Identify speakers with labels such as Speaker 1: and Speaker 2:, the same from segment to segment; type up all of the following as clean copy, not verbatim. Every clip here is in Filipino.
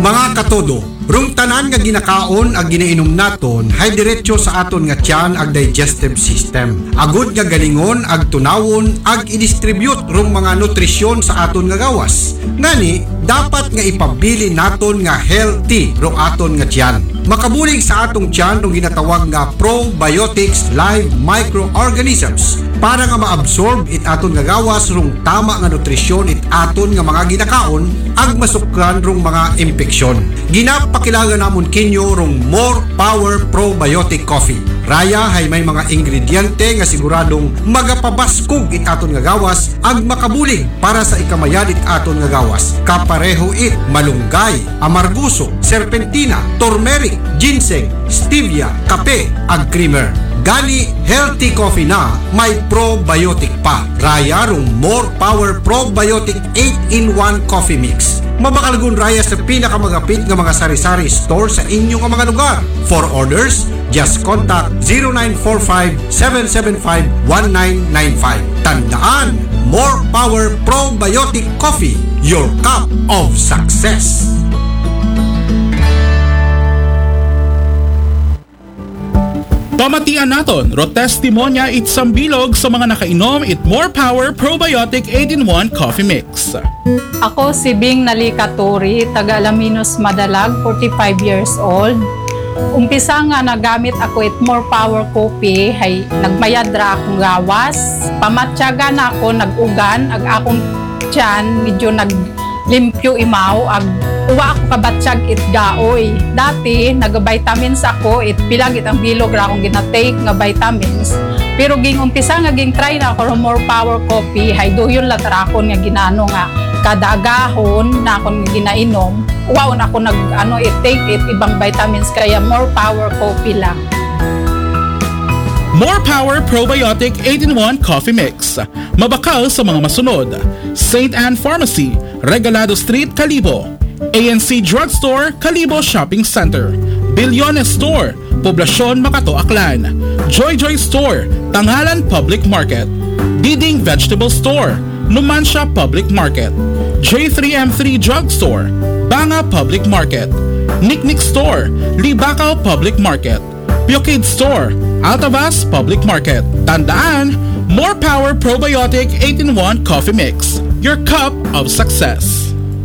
Speaker 1: Mga katodo, rung tanan nga ginakaon ag ginainom naton hay diretso sa aton nga tiyan ag digestive system. Agud nga galingon ag tunawon ag i-distribute rung mga nutrisyon sa aton nga gawas. Ngani, dapat nga ipabili naton nga healthy rung aton nga tiyan. Makabulig sa atong tiyan rung ginatawag nga probiotics live microorganisms para nga maabsorb it aton nga gawas rung tama nga nutrisyon it aton nga mga ginakaon ag masukran rung mga impeksyon. Ginapakilala namon kinyo rung More Power Probiotic Coffee. Raya hay may mga ingrediente nga siguradong magapabaskog it aton nga gawas ag makabulig para sa ikamayan it aton nga gawas. Kapareho it malunggay, amarguso, serpentina, turmeric, ginseng, stevia, kape ag creamer. Gani healthy coffee na may probiotic pa. Raya rung More Power Probiotic 8-in-1 Coffee Mix. Mabakalgun raya sa pinakamagapit nga mga sari-sari store sa inyong mga lugar. For orders, just contact 0945-775-1995. Tandaan, More Power Probiotic Coffee, your cup of success.
Speaker 2: Pamatian naton, rotestimonya itsang bilog sa mga nakainom it More Power Probiotic 8-in-1 Coffee Mix.
Speaker 3: Ako si Bing Nalikaturi, taga Alaminos Madalag, 45 years old. Umpisa nga nagamit ako it More Power Coffee, hay nagmayadra akong gawas. Pamatyaga na ako, nag-ugan, ag akong tiyan, medyo naglimpyo imaw, ag uwa ako kabatsyag it gaoy. Dati, nag-vitamins ako, it pilang it ang bilog ra akong ginatake nga vitamins. Pero ging umpisa nga ging try na ako ng More Power Coffee, hay doyon latarakon nga ginano nga kada agahon na akong ginainom. Wow na ako take it ibang vitamins kaya More Power Coffee lang.
Speaker 2: More Power Probiotic 8-in-1 Coffee Mix. Mabakal sa mga masunod: St. Anne Pharmacy, Regalado Street, Calibo; ANC Drugstore, Calibo Shopping Center; Bilyones Store, Poblacion, Makato, Aklan; Joy Joy Store, Tanghalan Public Market; Diding Vegetable Store, Numancia Public Market; J3M3 Drugstore, Banga Public Market; Nicknick Store, Libacao Public Market; Piocade Store, Altavas Public Market. Tandaan, More Power Probiotic 8-in-1 Coffee Mix, your cup of success.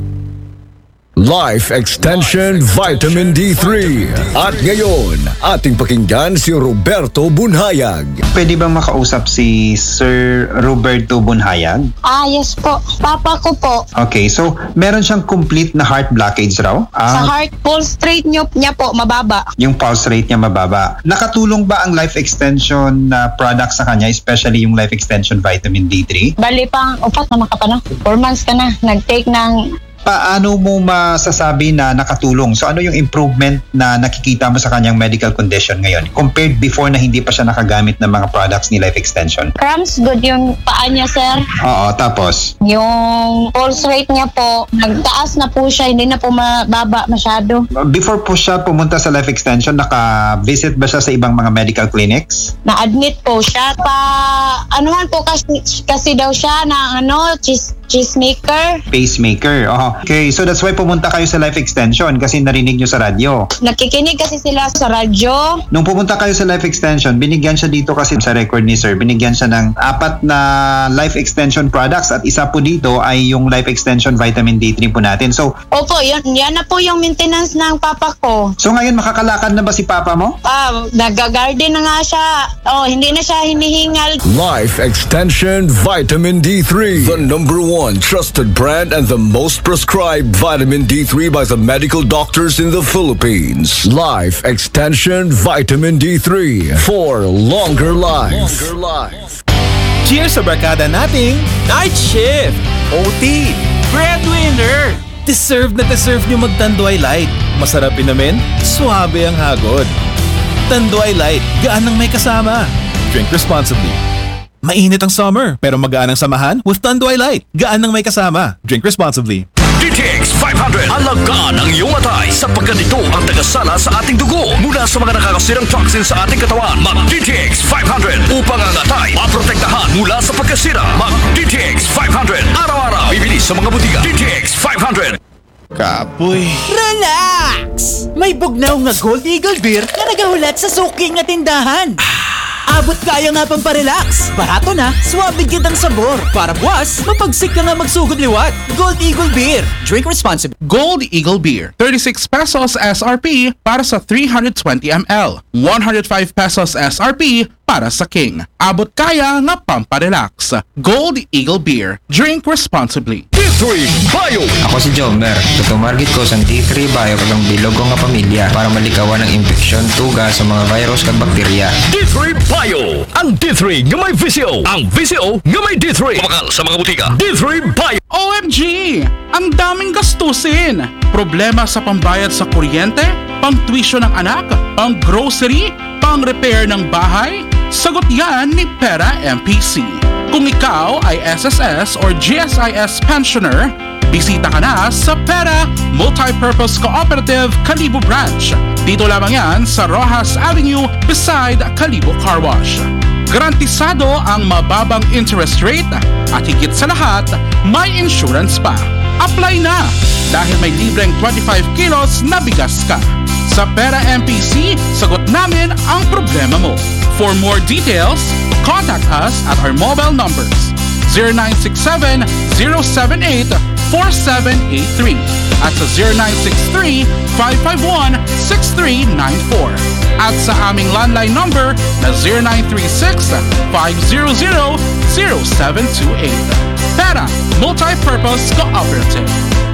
Speaker 4: Life Extension Vitamin D3. At ngayon, ating pakinggan si Roberto Bunhayag.
Speaker 5: Pwede bang makausap si Sir Roberto Bunhayag?
Speaker 6: Yes po. Papa ko po.
Speaker 5: Okay, so meron siyang complete na heart blockage raw?
Speaker 6: Sa heart pulse rate niya po, mababa.
Speaker 5: Yung pulse rate niya mababa. Nakatulong ba ang Life Extension product sa kanya, especially yung Life Extension Vitamin D3?
Speaker 6: Bali pang, upat naman ka pa na. 4 months ka na. Nag-take ng...
Speaker 5: Paano mo masasabi na nakatulong? So ano yung improvement na nakikita mo sa kanyang medical condition ngayon compared before na hindi pa siya nakagamit ng mga products ni Life Extension?
Speaker 6: Cramps, good yung paa niya, sir.
Speaker 5: Oo, tapos?
Speaker 6: Yung pulse rate niya po, nagtaas na po siya, hindi na po mababa masyado.
Speaker 5: Before po siya pumunta sa Life Extension, naka-visit ba siya sa ibang mga medical clinics?
Speaker 6: Na-admit po siya. Anuhan po kasi daw siya na cheesemaker.
Speaker 5: Pacemaker, okay, so that's why pumunta kayo sa Life Extension kasi narinig nyo sa radyo.
Speaker 6: Nakikinig kasi sila sa radyo.
Speaker 5: Nung pumunta kayo sa Life Extension, binigyan siya dito kasi sa record ni Sir, binigyan siya ng 4 na Life Extension products at isa po dito ay yung Life Extension Vitamin D3 po natin. So,
Speaker 6: opo, yan na po yung maintenance ng papa ko.
Speaker 5: So ngayon makakalakad na ba si papa mo?
Speaker 6: Nag-garden na nga siya. Hindi na siya hinihingal.
Speaker 4: Life Extension Vitamin D3, the #1 trusted brand and the most prescribed vitamin D3 by the medical doctors in the Philippines. Life Extension Vitamin D3 for longer life.
Speaker 7: Cheers sa barkada nating Night Shift, OT, Breadwinner. Deserve na deserve nyo mag-Tanduay Light. Masarap inamin, suabe ang hagod. Tanduay Light, gaan ng may kasama. Drink responsibly. Mainit ang summer, pero magaan ang samahan with Tanduay Light. Gaan ng may kasama. Drink responsibly.
Speaker 8: DTX 500, alagaan ang iyong atay sapagkat ito ang tagasala sa ating dugo mula sa mga nakakasirang toxins sa ating katawan. Mag-DTX 500 upang ang atay maprotektahan mula sa pagkasira. Mag-DTX 500, araw-araw bibili sa mga butika. DTX 500.
Speaker 7: Kapoy.
Speaker 9: Relax! May bugnaw nga Gold Eagle Beer na nagahulat sa suki nga tindahan. Abot kaya nga pang parelax. Barato na, suwabig kitang sabor. Para buwas, mapagsik ka nga magsugod liwat. Gold Eagle Beer. Drink responsibly.
Speaker 2: Gold Eagle Beer, 36 pesos SRP para sa 320 ml. 105 pesos SRP para sa King. Abot kaya nga pamparelax. Gold Eagle Beer. Drink responsibly.
Speaker 8: D3 Bio.
Speaker 10: Ako si Jomer. Tutumargit ko sa D3 Bio kagang bilog ko nga pamilya para malikawan ng infeksyon, tuga sa mga virus kag bakterya.
Speaker 8: D3 Bio. Ang D3 nga may VCO. Ang VCO nga may D3. Kumakal sa mga butika. D3 Bio.
Speaker 2: OMG! Ang daming gastusin! Problema sa pambayad sa kuryente, pang-tuition ng anak, pang-grocery, pang-repair ng bahay? Sagot yan ni Pera MPC. Kung ikaw ay SSS or GSIS pensioner, bisita ka na sa Pera Multipurpose Cooperative Kalibo Branch. Dito lamang yan sa Rojas Avenue beside Kalibo Car Wash. Garantisado ang mababang interest rate at higit sa lahat, may insurance pa. Apply na dahil may libreng 25 kilos na bigas ka. Sa Pera MPC, sagot namin ang problema mo. For more details, contact us at our mobile numbers 0967-078-4783 at sa 0963-551-6394 at sa aming landline number na 0936-500-0728. Pera Multipurpose Cooperative.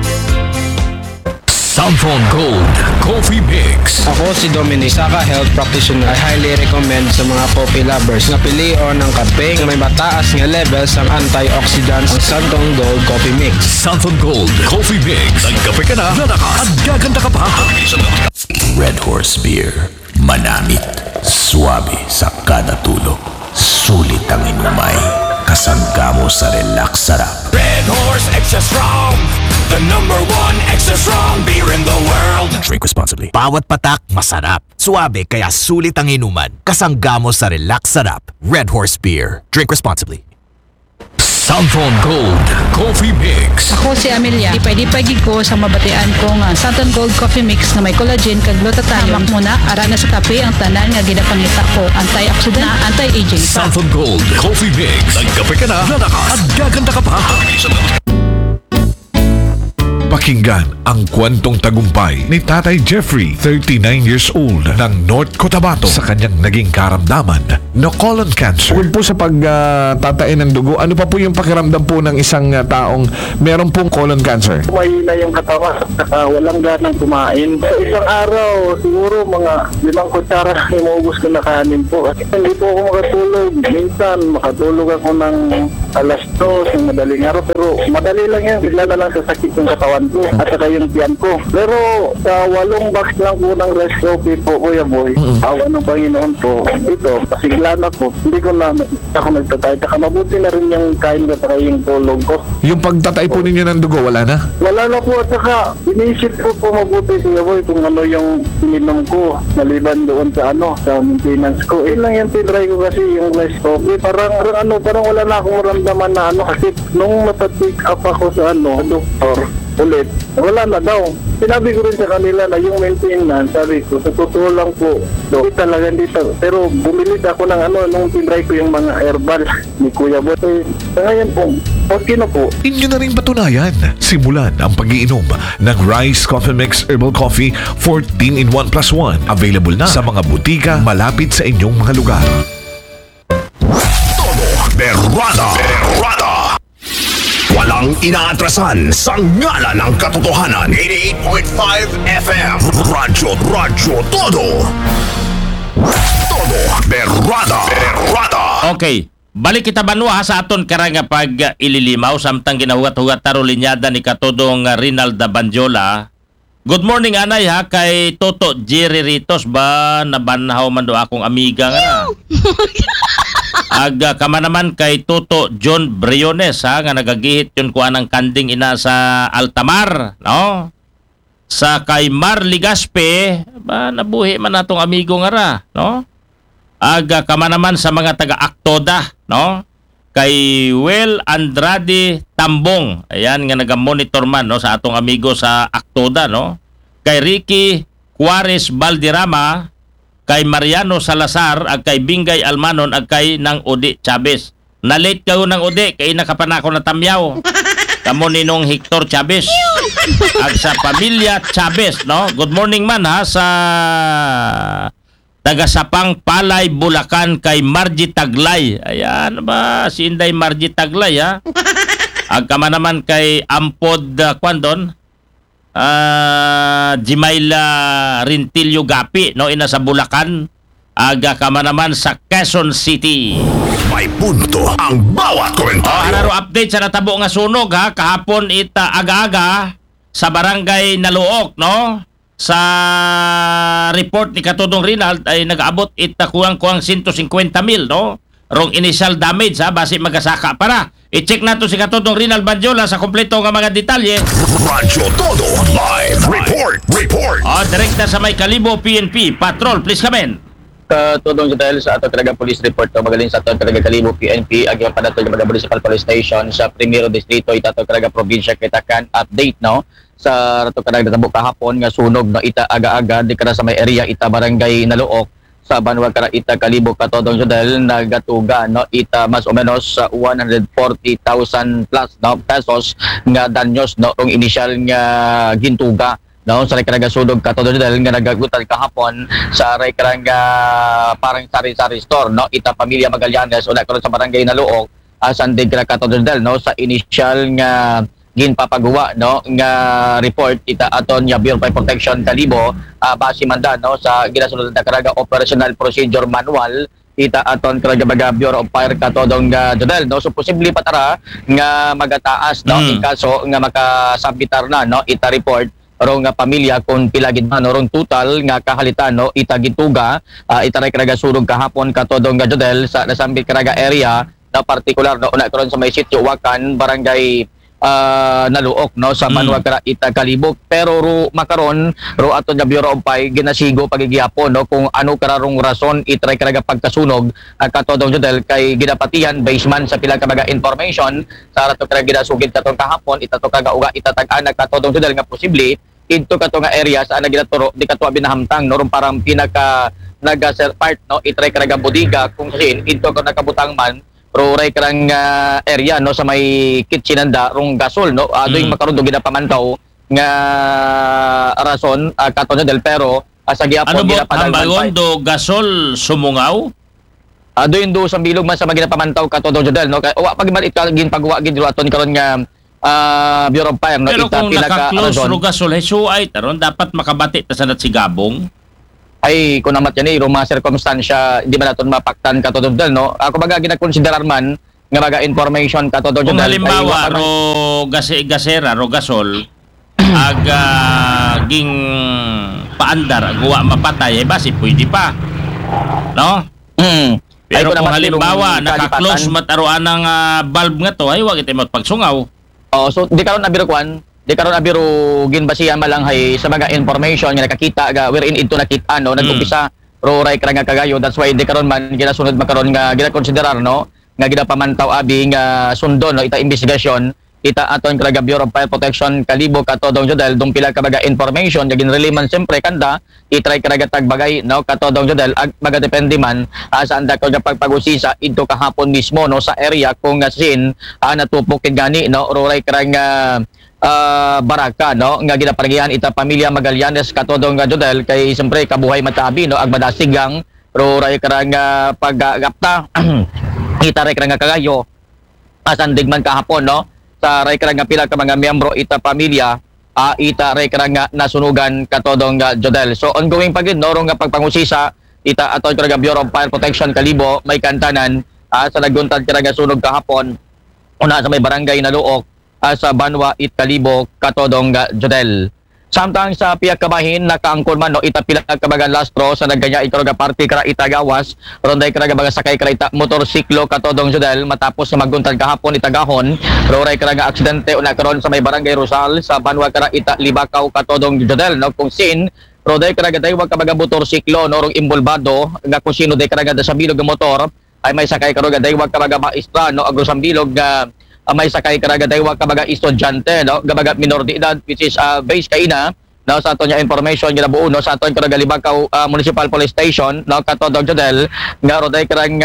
Speaker 8: Samphon Gold Coffee Mix.
Speaker 11: Ako si Dominic, Saka Health Practitioner. I highly recommend sa mga coffee lovers na pilion ng kape na may mataas nga levels ng antioxidants ang Samphon Gold Coffee Mix.
Speaker 8: Samphon Gold Coffee Mix. Nagkape ka na, lalakas, at gaganda ka pa.
Speaker 12: Red Horse Beer. Manamit. Suwabe sa kada tulog. Sulit ang inumay. Kasangga mo sa relax sarap.
Speaker 8: Red Horse Extra Strong. The #1 extra strong beer in the world.
Speaker 12: Drink responsibly. Bawat patak, masarap. Suwabe kaya sulit ang inuman. Kasangga mo sa relax sarap. Red Horse Beer. Drink responsibly.
Speaker 8: Samphon Gold Coffee Mix.
Speaker 13: Ako si Amelia. Ipay-dipay ko sa mabatian ko nga Samphon Gold Coffee Mix na may collagen kag glutathione. Hamak muna ara na sa kape ang tanan nga ginapangita ko. Antioxidant na anti-aging pa.
Speaker 8: Samphon Gold Coffee Mix. Nagkape ka na, lalakas, at gaganda ka pa.
Speaker 14: Pakinggan ang kwentong tagumpay ni Tatay Jeffrey, 39 years old, ng North Cotabato sa kanyang naging karamdaman na colon cancer.
Speaker 15: Bukod po sa pagtatain ng dugo, ano pa po yung pakiramdam po ng isang taong meron pong colon cancer?
Speaker 16: Mahina yung katawan, saka walang ganang kumain. Sa isang araw, siguro mga 5 kutsara imuubos ko na kanin po. Kasi hindi po ako makatulog. Minsan, makatulog ako ng alas 2 ng madaling araw. Pero madali lang yan. Bigla na lang sasakit yung katawan ko at saka yung tiyan ko. Pero sa 8 box lang po ng Rest Coffee po, Kuya Boy, awa ng Panginoon po, ito, pasiglan ako. Hindi ko na ako nagtatay. Saka mabuti na rin yung kain ko at yung tulog ko.
Speaker 15: Yung pagtatay po ninyo ng dugo, wala na?
Speaker 16: Wala na po at saka inisip ko po mabuti, Kuya Boy, kung ano yung ininom ko maliban doon sa sa maintenance ko. Lang yung tinry ko kasi yung Rest Coffee. Parang wala na akong maramdaman na kasi nung matatik up ako sa doktor, ulit, wala na daw. Sinabi ko rin sa kanila na yung maintenance, sabi ko, sa totoo lang po, talaga dito. Pero bumili ako ng nung tinry ko yung mga herbal ni Kuya Boy. Sa ngayon po, okay na po.
Speaker 14: Inyo na rin patunayan. Simulan ang pag-iinom ng Rice Coffee Mix Herbal Coffee 14-in-1+1. Available na sa mga butika malapit sa inyong mga lugar.
Speaker 8: Berrada. Walang inaatrasan sa ngala ng katotohanan. 88.5 FM. Radyo Todo. Todo. Berrada.
Speaker 17: Okay. Balik kita banwa sa aton karanga pag ililimaw samtang ginahugat-hugat taro linyada ni katodong Rinalda Banjola. Good morning anay ha kay Toto Jerry Ritos ba nabanhaw man do akong amiga nga na. Aga kama naman kay Toto John Briones ha nga nagagihit yun kuha ng kanding ina sa Altamar, no? Sa kay Mar Ligaspe ba nabuhi man natong amigo nga ra, no? Aga kama naman sa mga taga Aktoda, no? Kay Will Andrade Tambong. Ayan nga naga-monitor man no sa atong amigo sa Aktoda no. Kay Ricky Juarez Valderrama, kay Mariano Salazar, ag kay Bingay Almanon, ag kay nang Odi Chavez. Na-late kayo ng Odi kay nakapanako na tamyaw. Kamo ninong Hector Chavez. Ag sa pamilya Chavez no. Good morning man ha sa taga-Sapang Palay, Bulacan, kay Margie Taglay. Ayan ba si Inday Margie Taglay ha. Agkama naman kay Ampod Kwandon, Jimaila Rintilio Gapi, no, ina sa Bulacan. Agkama naman sa Quezon City.
Speaker 12: May punto ang bawat komentaryo.
Speaker 17: Anaro update sa natabo nga sunog ha. Kahapon ita aga-aga sa barangay Naluok, no? Sa report ni Katodong Rinald ay nag-abot ita kuwang-kuwang 150,000, no? Rong initial damage ha, base magasaka para. I-check nato si Katodong Rinald Banjola sa kompleto nga mga detalye.
Speaker 12: Radyo Todo Live Report.
Speaker 17: Direkta sa May Kalibo PNP Patrol, please come in.
Speaker 18: Katodong dahil sa ato talaga police report to magaling sa ato talaga Kalibo PNP ag padato yung mga municipal police station sa Primero Distrito itato talaga probinsya kita kan update no sa ato talaga natabo kahapon nga sunog no ita aga-aga di kada sa may area ita barangay Naluok sa Banwag Kara ita Kalibo Katodong dahil nagatuga no ita mas o menos sa 140,000 plus no pesos nga danyos no ang initial nga gintuga no sa rekaraga sunog Katodong dahil nga nagagutan kahapon sa rekaraga parang sari-sari store no ita pamilya Magallanes una karon sa barangay Naluok asan din Katodong dahil no sa initial nga ginpapagawa no nga report ita aton nga Bureau of Protection Kalibo base manda no sa ginasunod na karaga operational procedure manual ita aton karaga baga Bureau of Fire Katodong Jodel no so posible patara nga magataas no in kaso nga makasabitar na no ita report rong nga pamilya kung pila gid man rong total nga kahalitan no ita gituga ita ray karaga surog kahapon Katodong Jodel sa nasambit karaga area na particular no una karon sa may sitio Wakan barangay Naluok no sa Banwag Kara ita Kalibo pero makaron ato nga Bureau of Fire ginasigo pagigihapon no kung ano kararong rason itry karaga pagkasunog Katodong Jodel kay ginapatihan based man sa pila ka baga information sa ato karaga ginasugid katong kahapon ita to kaga uga itatag-an Katodong Jodel nga posible ito kato nga area sa naginaturo di kato binahamtang no parang pinaka naga part no itry karaga bodega kung sin ito ko nakabutang man ray karang area no sa may kitchenanda rong gasol no adoy makaron do ginapamantaw nga rason Katodong Jodel pero sa gihapon
Speaker 17: ginapadalban do gasol sumungaw
Speaker 18: adoy do sa bilog man sa maginapamantaw Katodong Jodel no kay wa pagman ginpagawa gid aton karon nga Bureau of Fire no
Speaker 17: pero
Speaker 18: ita
Speaker 17: kung naka-close ro gasol ay taron dapat makabati ta sanat si Gabong
Speaker 18: ay kung namat yan mga circumstansya hindi ba natin mapaktan Katodong Jodel no ako baga ginakonsiderar man nga baga information Katodong Jodel
Speaker 17: kung halimbawa ro gasera ro gasol ging paandar guwa mapatay basi pwede pa no pero kung halimbawa naka-close mataruan ng bulb nga to ay wag ito magpagsungaw
Speaker 18: so di karon na birukuan di karon abiro ginbasihan malanghay sa mga information nga nakakita ga wherein ito nakita no nag-umpisa ray karang kagayo that's why di karon man ginasunod makaron nga ginakonsiderar no nga ginapamantaw abi nga sundo no ita investigasyon ita aton karaga Bureau of Fire Protection Kalibo Katodong Jodel dum pila ka baga information nga ginrely man siyempre kanda itry karaga tagbagay no Katodong Jodel ag baga depende man sa anda ko nga pagpagusisa ito kahapon mismo no sa area kung sin natupok gani no ray karang baraka no nga ginapagihan ita pamilya Magallanes Katodong Jodel kay siyempre kabuhay matabi no ag madasigang ray karang paggapta ita ray karang kagayo asan digman kahapon no sa ray karang pila ka mga miyembro ita pamilya ita ray karang nasunugan Katodong Jodel so ongoing pa gid no nga pagpangusisa ita aton karang Bureau of Fire Protection Kalibo may kantanan sa naguntad karang sunog kahapon una sa may barangay Naluok sa Banwa it Kalibo Katodong Jodel samtang sa piyak kabahin nakaangkon man no ita pila ka baga lastro sa naganya ikaroga party kara itagawas ronday karaga baga sakay kara ita motorsiklo Katodong Jodel matapos na maguntad kahapon itagahon ray karaga aksidente una karon sa may barangay Rosal sa Banwa kara ita Libakaw Katodong Jodel no kung sin ronday karaga daywag ka baga motorsiklo no rong imbolbado nga kung sino day karaga sa bilog nga motor ay may sakay karoga daywag ka baga maestra no agro sa bilog nga may sakay karaga daywa kabaga estudyante no kabaga minor de edad which is base kaina no sa aton nya information ginabuo no sa aton karaga Libakaw Municipal Police Station no katodog judel nga roday karang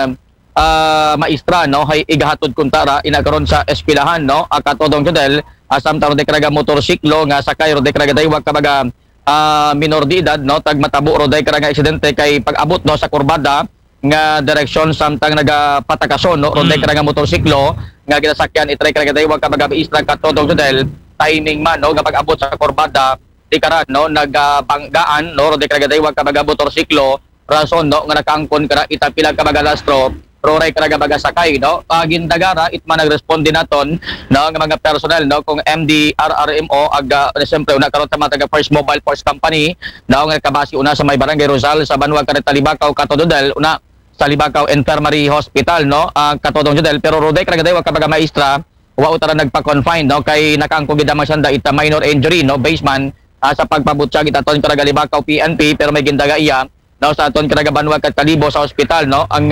Speaker 18: maestra no hay igahatod kuntara inakaron sa eskwelahan no katodong judel samtang roday karaga motorsiklo nga sakay roday karaga daywa kabaga minor de edad no tag matabo roday karaga aksidente kay pag-abot no sa kurbada nga direksyon samtang nagapatakason no roday karang motorsiklo nga ginasakyan itray karang daywa kabaga istra katodong judel timing man no kapag abot sa kurbada di karan no nagbanggaan no roday karang daywa kabaga motorsiklo rason no nga nakaangkon kara itapilag kabaga lastro roray karang baga sakay no pagindagara itman nagresponde naton no nga mga personal no kung MDRRMO aga siyempre una karon tama taga First Mobile Force Company no nga kabasi una sa may barangay Rosal sa Banwag Kareta Libakaw katododel una sa Libakaw Infirmary Hospital no katodong judel pero roday karang daywa kabaga maestra wa utara nagpa-confine no kay nakaangkon gid masanda ita minor injury no baseman sa pagpabutyag itaton karang Libakaw PNP pero may gindaga iya no sa aton karang Banwag kat Kalibo sa ospital no ang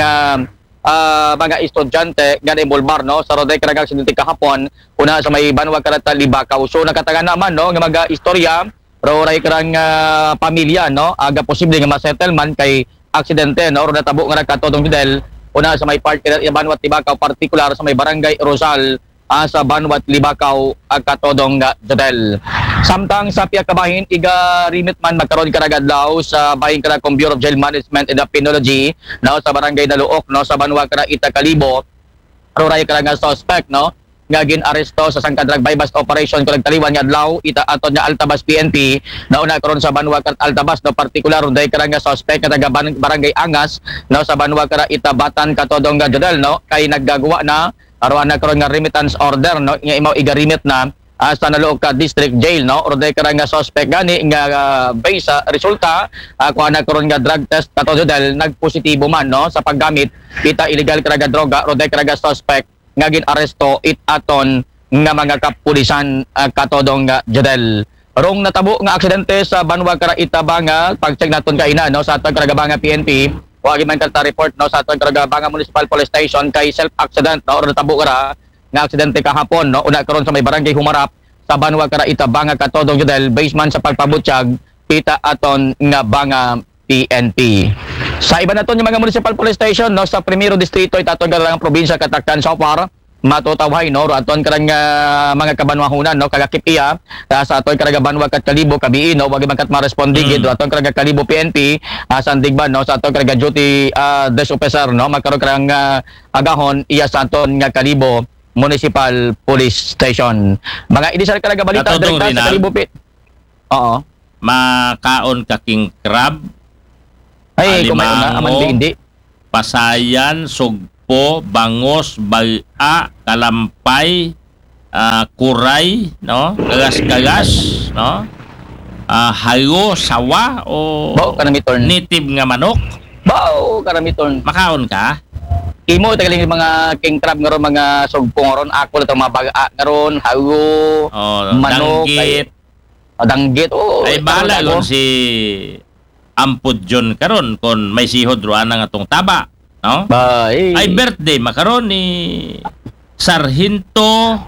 Speaker 18: mga estudyante nga involbar no sa roday karang aksidente kahapon una sa may Banwag Kareta Libakaw so nakatagan naman no nga mga istorya roday karang pamilya no aga posible nga ma-settlement kay aksidente no ro natabo nga nagkatodong judel una sa may part Banwat Libakaw particular sa may barangay Rosal sa Banwat Libakaw katodong judel samtang sa piya kabahin iga remit man magkaroon karagadlaw sa bahin kung Bureau of Jail Management and Penology no sa barangay Naluok no sa Banwag Ita Kalibo roray karang suspect no nga gin-aresto sa sangka drug bypass operation kung nagtaliwan nga adlaw ita aton nga Altabas PNP na una karon sa Banwag Altabas no particular roday karang suspect nga taga barangay Angas no sa Banwag Ita Batan katodong judel no kay naggagawa na aron na karon nga remittance order no nga imaw iga-remit na sa Naluok District Jail no roday karang suspect gani nga base sa resulta kuha na karon nga drug test katodel nagpositibo man no sa paggamit kita illegal karang droga roday karang suspect nga gin-aresto it aton nga mga kapulisan katodong judel rong natabo nga aksidente sa Banwag Ita Banga pag-check naton kaina no sa aton Karagabanga PNP wagi man kanta report no sa aton Karagabanga Municipal Police Station kay self accident no natabo kara nga aksidente kahapon no una karon sa may barangay Humarap sa Banwag Ita Banga katodong judel baseman sa pagpabutyag kita aton nga Banga PNP. Sa iba naton yung mga municipal police station no sa Primero Distrito itaton karang probinsya Kataktan so far matutawhay no aton karang mga kabanwahunan no kagakip iya sa aton karang Banwag kat Kalibo kabii no wagi man kat ma-responde gid aton karang Kalibo PNP sa Digban no sa aton karang duty desk officer no magkaron karang agahon iya sa aton nga Kalibo Municipal Police Station. Mga idisal karang balita direkta sa Kalibo Oo.
Speaker 17: Makaon ka king crab.
Speaker 18: Ay, kumain na, aman hindi.
Speaker 17: Pasayan, sugpo, bangos, baya, kalampay, kuray, no? Kagas-kagas, no? Hayo, sawa, o native nga manok.
Speaker 18: Bao, karamiton.
Speaker 17: Makaon ka?
Speaker 18: Imo, tagaling mga king crab nga ron, mga sugpo nga ron, ako na mga baga nga ron, hayo, manok,
Speaker 17: danggit.
Speaker 18: Danggit,
Speaker 17: ay bala yun si ampod John karon kon may sihod roan nga atong taba no ay birthday makaron ni Sargento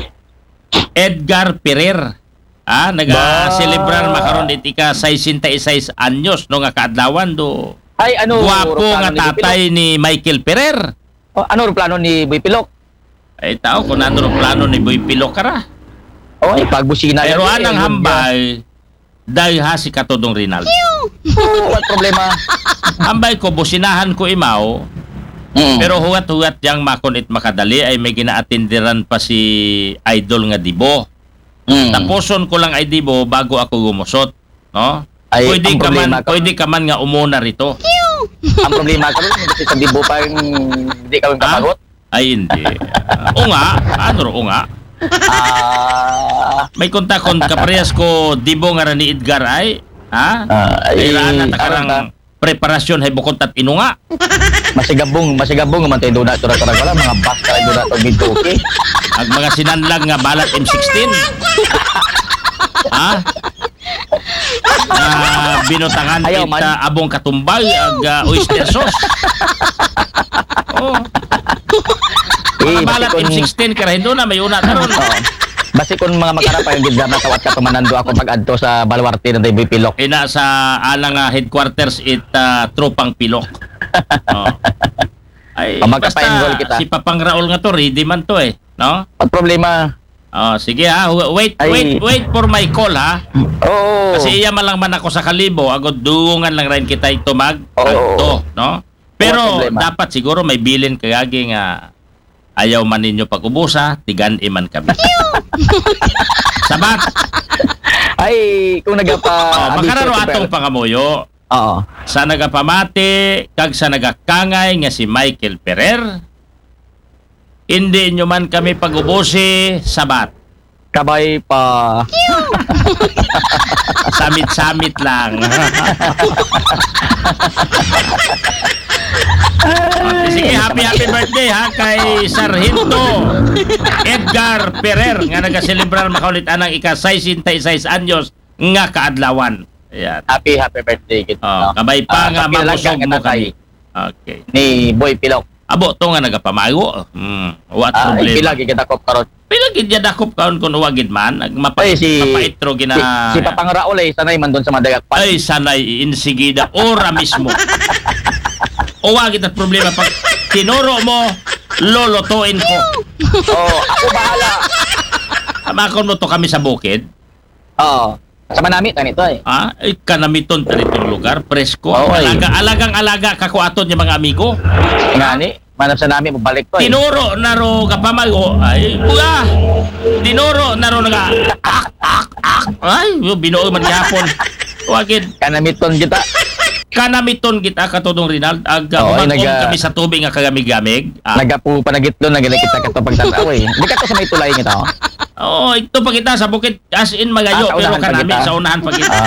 Speaker 17: Edgar Perer naga-celebrar makaron itika 66 anyos no nga kaadlawan do
Speaker 18: ay ano
Speaker 17: guwapo nga tatay ni Michael Perer
Speaker 18: ano plano ni Boy Pilok
Speaker 17: ay tao kung ano plano ni Boy Pilok kara
Speaker 18: ay pagbusina
Speaker 17: pero anang hambay dahil si katodong Rinaldo.
Speaker 18: What problema?
Speaker 17: Ambay ko, businahan ko imaw. Pero huwat-huwat yang makunit makadali ay may ginaatindiran pa si Idol nga Dibo. Tapuson ko lang ay Dibo bago ako gumusot. No? Ay, pwede ka man nga umuna rito.
Speaker 18: Ang problema ka rin, kasi sa Dibo pa hindi ka kapagot?
Speaker 17: Ay, hindi. Unga? Ano unga? May kontakon kaparehas ko Dibo nga ni Edgar ay ay rana takarang preparasyon hay bukod tat inunga
Speaker 18: masigabong man tayo doon na ito wala mga basta doon na ito bituki
Speaker 17: ang mga sinanlag nga balat M16 binutangan kita abong katumbay ag oyster sauce pakabalat M16 karahin doon na may una taron.
Speaker 18: Basi kung mga makarapay yung gidam na tawat ka tumanando ako pag-adto sa Baluarte ng Dayboy Pilok.
Speaker 17: Ina sa alang headquarters tropang Pilok. Ay,
Speaker 18: magka-pa-enroll kita.
Speaker 17: Si Papang Raul nga to, ready man to no?
Speaker 18: Ang problema.
Speaker 17: Sige ha, wait for my call ha. Kasi iya man lang man ako sa Kalibo, agad duungan lang rin kita ito no? Pero dapat siguro may bilin kagagi nga ayaw man ninyo pag-ubusa, tigan iman kami. Sabat.
Speaker 18: Ay, kung nagapa
Speaker 17: makararo atong pangamuyo. Sa nagapamati kag sa nagakangay nga si Michael Ferrer. Hindi nyo man kami pag-ubusi, sabat.
Speaker 18: Kabay pa.
Speaker 17: Samit-samit lang. Sige, happy birthday ha kay Sargento Edgar Ferrer nga nagaselebrar makaulit anang ika-66 anyos nga kaadlawan. Ayan.
Speaker 18: Happy birthday kita.
Speaker 17: Kabay pa nga mabusog mo kami. Okay.
Speaker 18: Ni Boy Pilok.
Speaker 17: Abo to nga nagapamayo. What problema?
Speaker 18: Pila gid dakop karon.
Speaker 17: Pila gid dakop karon kun wagid man nagmapaitro gina.
Speaker 18: Si Papang Raul sanay man doon sa Madagakpan.
Speaker 17: Ay sanay insigida ora mismo. O wagid at problema pag tinuro mo lolotoin ko.
Speaker 18: Ako bahala.
Speaker 17: Amakon mo to kami sa bukid.
Speaker 18: Sa Manamit nito
Speaker 17: Ay kanamiton tanitong lugar presko. Alagang-alaga kako aton yung mga amigo.
Speaker 18: Ngani, manap sa namin mabalik to.
Speaker 17: Tinuro na ro kapamago. Ay, buga. Tinuro na ro naga. Ay, binuo man gihapon. Wagid
Speaker 18: kanamiton kita.
Speaker 17: Kanamiton kita katudong Rinald kami sa tubig nga kagamig-gamig.
Speaker 18: Nagapu panagitlo nagali kita kato pagtanaw Di ka to sa may tulay ngita.
Speaker 17: Ito pa kita sa bukid as in magayo pero kanami sa unahan pa kita.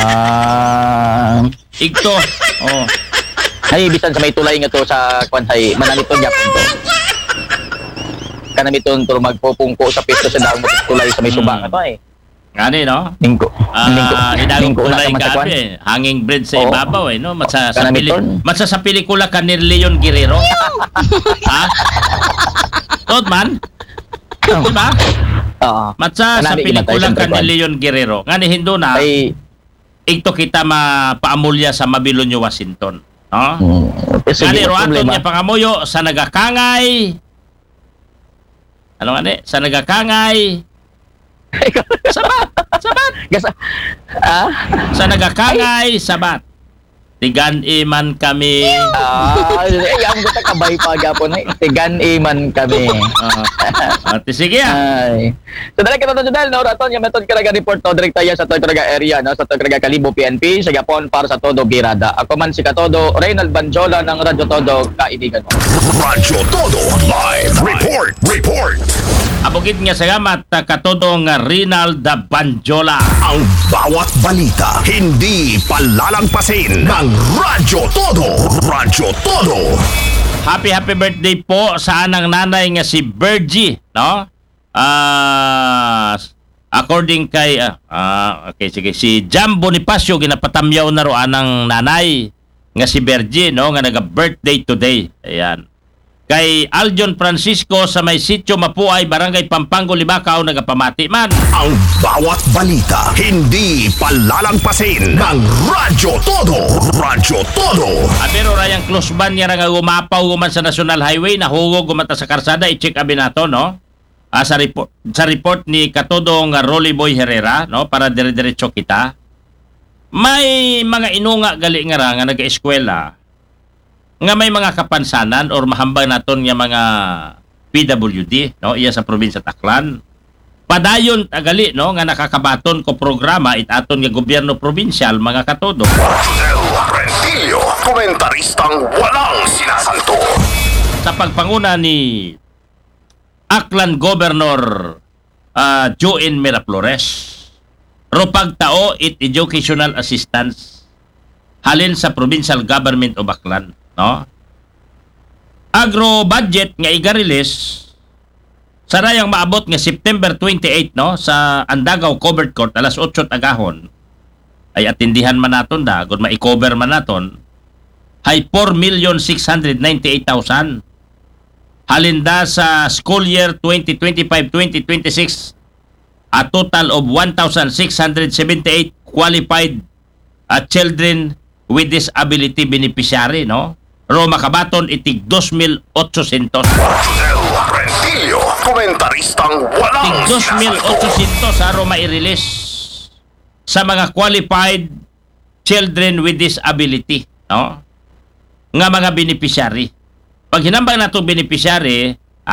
Speaker 17: Igto.
Speaker 18: Ay bisan sa may tulay nga to sa kwansay manamiton gyapon to. Kanamiton to magpupungko sa pisto sa daong tulay sa may suba nga to
Speaker 17: Ngani no?
Speaker 18: Lingko.
Speaker 17: Idagong kulay gabi. Hanging bridge sa ibabaw no? Matsa sa pelikula ka ni Leon Guerrero. Ha? Tod man? Diba? Matsa sa pelikula ka ni Leon Guerrero. Ngani hindo na ito kita mapaamulya sa Mabilonyo, Washington. No? Ngani roaton niya pangamuyo sa nagakangay. Ano ngani? Sa nagakangay. Sabat. Sa nagakangay, sabat. Tigan iman kami.
Speaker 18: Ang gusto kabay pa gapon tigan iman kami.
Speaker 17: Sige
Speaker 18: So dala kita to dal no raton yung method karaga report to direkta sa to karaga area no sa to karaga Kalibo PNP sa Gapon para sa todo birada. Ako man si Katodo Reynald Banjola ng Radyo Todo kaibigan mo.
Speaker 8: Radyo Todo live report.
Speaker 17: Abugid nga salamat Katodong Rinald Banjola.
Speaker 8: Ang bawat balita hindi palalampasin ng Radyo Todo.
Speaker 17: Happy birthday po sa anang nanay nga si Bergie, no? According kay okay sige si Jam Bonifacio ginapatamyaw na ro anang nanay nga si Bergie, no, nga naga-birthday today. Ayan. Kay Aljon Francisco sa may sitio Mapuay, Barangay Pampanga, Limacao, nagapamati man.
Speaker 8: Ang bawat balita hindi palalampasin ng Radyo Todo.
Speaker 17: Pero rayang close ban niya nga umapaw guman sa National Highway, nahugog gumata sa karsada, i-check abi nato, no? Sa report ni Katodong Rolly Boy Herrera, no, para dire-diretso kita. May mga inunga gali nga naga-eskwela nga may mga kapansanan or mahambang naton nga mga PWD, no, iya sa probinsya Taclan. Padayon tagali, no, nga nakakabaton ko programa itaton nga gobyerno probinsyal mga Katodo.
Speaker 8: Rentilio, komentaristang walang sinasanto.
Speaker 17: Sa pagpanguna ni Aklan Governor Joen Miraflores, ropagtao it educational assistance halin sa provincial government of Aklan, no? Agro budget nga igarilis sa rayang maabot nga September 28, no, sa Andagaw Covered Court alas 8 agahon ay atindihan man naton da gud ma-cover man naton hay 4,698,000. halinda sa school year 2025-2026 a total of 1,678 qualified children with disability beneficiary, no? Ro makabaton itig 2,800.
Speaker 8: Rentilio, komentaristang walang
Speaker 17: Itig 2,800 aro mai-release sa mga qualified children with disability, no? Nga mga beneficiary. Pag hinambang nato beneficiary,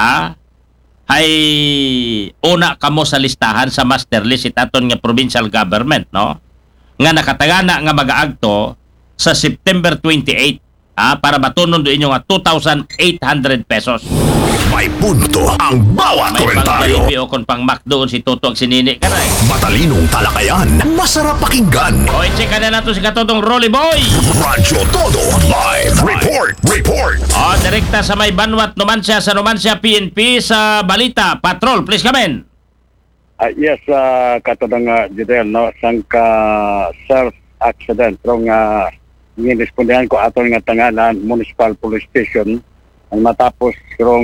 Speaker 17: ay una kamo sa listahan sa master list itaton nga provincial government, no? Nga nakatagana nga mag-aagto sa September 28, para matunon do inyo nga 2,800 pesos.
Speaker 8: May punto ang bawat komentaryo.
Speaker 17: May pang kung pang McDo si Toto ang sinini ka na eh.
Speaker 8: Matalinong talakayan, masarap pakinggan.
Speaker 17: O, i-check ka na nato si Katodong Rolly Boy.
Speaker 8: Radyo Todo Live Report.
Speaker 17: O, direkta sa may Banwat, Numancia, sa Numancia, PNP, sa Balita. Patrol, please come in.
Speaker 19: Yes, Katodong Jidel, no? Sangka self-accident. Rong nirespondihan ko aton nga tangalan, Municipal Police Station, ang matapos rong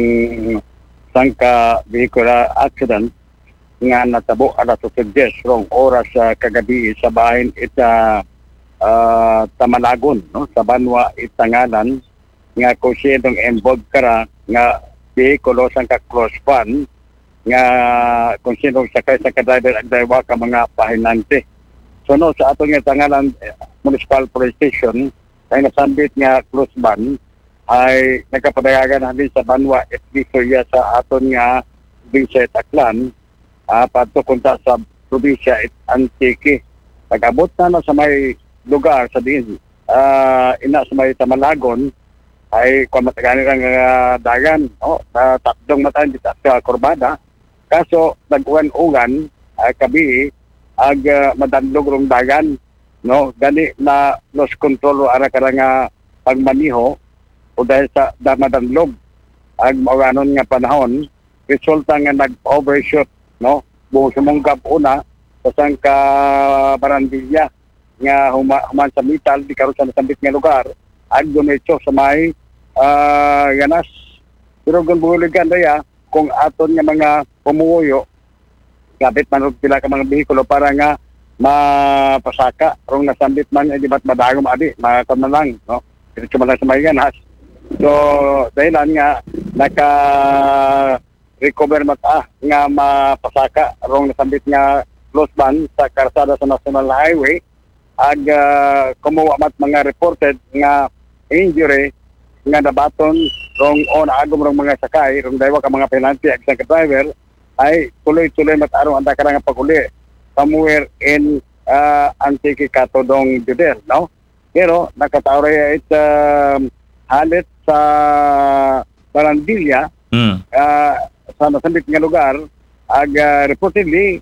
Speaker 19: sangka vehicular accident nga natabo alas 10 rong oras sa kagabi sa bahin ita Tamalagon, no? Sa Banwa itangalan nga kung siyang involved kara nga vehikulo sangka close van nga kung sino sakay sa driver ang daywa ka mga pahinante. So no, sa aton nga tangalan Municipal Police Station ay nasambit nga close van ay nagkapadayagan na din sa Banwa at Visoria sa aton nga probinsya Taclan pato kunta sa probinsya Antique. Pag-abot na sa may lugar sa din ina sa may Tamalagon ay kung matagani lang dagan tapdong matan dito sa Corbada kaso nag-uwan-uwan kabi ag madanlog rong dagan, no? Gani na lost control ara kara nga pagmaniho o dahil sa madanlog ag mauganon nga panahon resulta nga nag-overshoot, no? Buong sumunggab una sa sangka Barandilla nga human sa Mital di karon sa nasambit nga lugar ag dumetso sa may ganas. Pero kung buligan daya kung aton nga mga pumuyo gabit man og pila ka mga behikulo para nga mapasaka rong nasambit man di ba't madagom adi makon man lang, no? Diretso man lang sa may ganas. So dahilan nga naka recover mata nga mapasaka rong nasambit nga close ban sa karsada sa National Highway ag kumuha mat mga reported nga injury nga nabaton rong agom rong mga sakay rong daywa ka mga penalty ag sa driver ay tuloy-tuloy matarong ang dakarang paguli somewhere in Antique Katodong Judel, no? Pero nakatawray it halit sa Barandilla sa nasambit nga lugar ag reportedly